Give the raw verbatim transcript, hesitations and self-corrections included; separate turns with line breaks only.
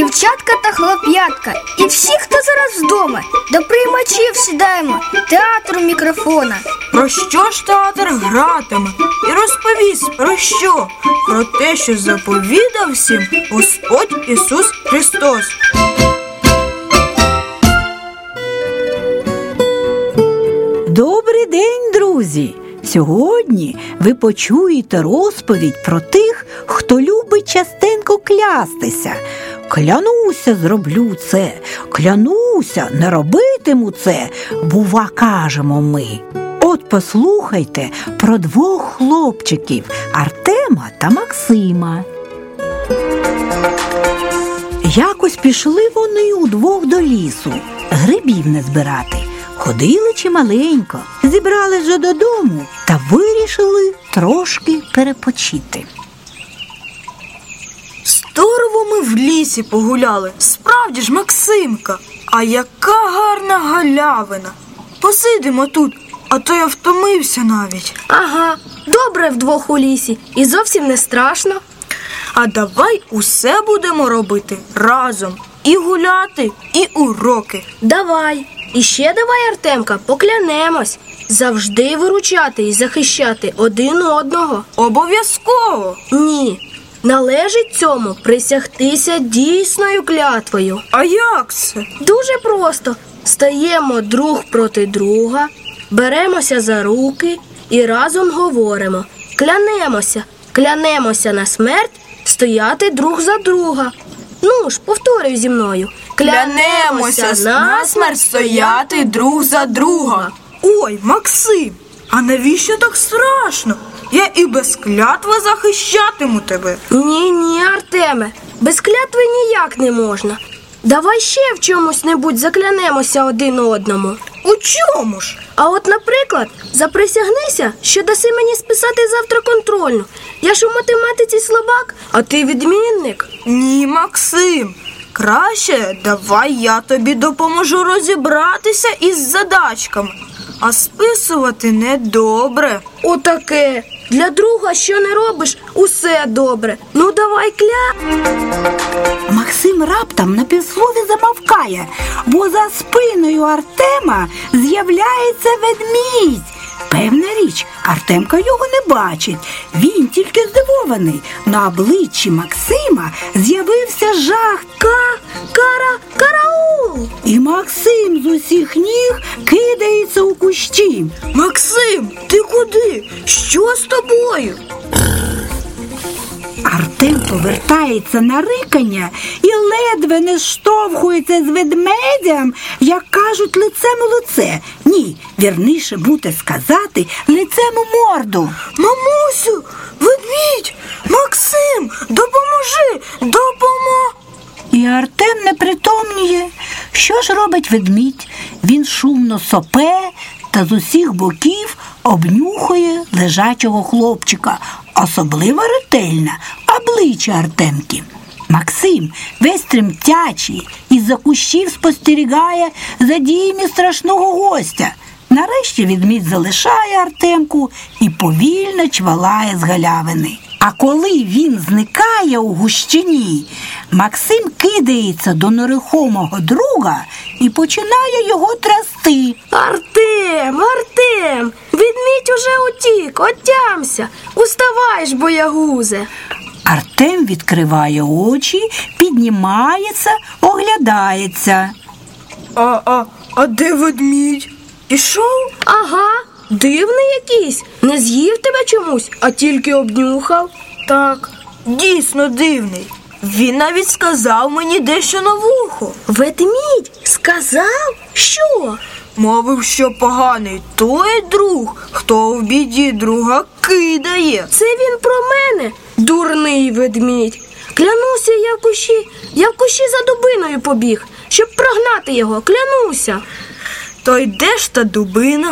дівчатка та хлоп'ятка і всі, хто зараз вдома, до приймачів сідаємо, театр у мікрофона.
Про що ж театр гратиме? І розповість про що? Про те, що заповідав всім Господь Ісус Христос.
Добрий день, друзі! Сьогодні ви почуєте розповідь про тих, хто любить частенько клястися. Клянуся, зроблю це, клянуся, не робитиму це, бува, кажемо ми. От послухайте про двох хлопчиків – Артема та Максима. Якось пішли вони удвох до лісу грибів не збирати. Ходили чималенько, зібрали вже додому та вирішили трошки перепочити.
Здорово ми в лісі погуляли. Справді ж, Максимка, а яка гарна галявина. Посидимо тут, а то я втомився навіть.
Ага, добре вдвох у лісі і зовсім не страшно.
А давай усе будемо робити разом. І гуляти, і уроки.
Давай. І ще давай, Артемка, поклянемось завжди виручати і захищати один одного.
Обов'язково.
Ні, належить цьому присягтися дійсною клятвою.
А як це?
Дуже просто. Стаємо друг проти друга, беремося за руки і разом говоримо. Клянемося, клянемося на смерть стояти друг за друга. Ну ж, повторюй зі мною.
Клянемося насмерть стояти друг за друга. Ой, Максим, а навіщо так страшно? Я і без клятви захищатиму тебе.
Ні-ні, Артеме, без клятви ніяк не можна. Давай ще в чомусь-небудь заклянемося один одному.
У чому ж?
А от, наприклад, заприсягнися, що даси мені списати завтра контрольну. Я ж у математиці слабак, а ти відмінник.
Ні, Максим, краще давай я тобі допоможу розібратися із задачками. А списувати недобре.
Отаке. Для друга, що не робиш, усе добре. Ну давай кля...
Максим раптом на півслові замовкає, бо за спиною Артема з'являється ведмідь. Певна річ, Артемка його не бачить. Він тільки здивований. На обличчі Максима з'явився жах.
Ка... Кара... Караул!
І Максим з усіх ніг кидається у кущі.
Максим, ти куди? Що з тобою?
Артем повертається на рикання і ледве не штовхується з ведмедям, як кажуть, лицем у лице. Ні, вірніше буде сказати, лицем у морду.
Мамусю, ведмідь, Максим, допоможи, допомо...
І Артем не притомніє. Що ж робить ведмідь? Він шумно сопе та з усіх боків обнюхує лежачого хлопчика. Особливо ретельно обличчя Артемки. Максим, весь тремтячий, із-за кущів спостерігає за діями страшного гостя. Нарешті ведмідь залишає Артемку і повільно чвалає з галявини. А коли він зникає у гущині, Максим кидається до нерухомого друга і починає його трясти.
Артем, Артем, ведмідь уже утік, отямся. Уставай ж, боягузе.
Артем відкриває очі, піднімається, оглядається.
А, а, а де ведмідь? Пішов?
Ага, дивний якийсь. Не з'їв тебе чомусь, а тільки обнюхав.
Так, дійсно дивний. Він навіть сказав мені дещо на вухо.
Ведмідь сказав? Що?
Мовив, що поганий той друг, хто в біді друга кидає.
Це він про мене, дурний ведмідь. Клянуся, я в кущі, я в кущі за дубиною побіг, щоб прогнати його, клянуся.
То й де ж та дубина?